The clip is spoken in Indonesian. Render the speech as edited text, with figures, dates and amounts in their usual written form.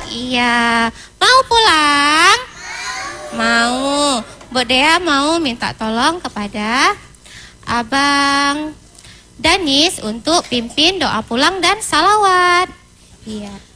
Iya. Mau pulang? Mau. Bu Dea mau minta tolong kepada Abang Danis untuk pimpin doa pulang dan salawat. Iya.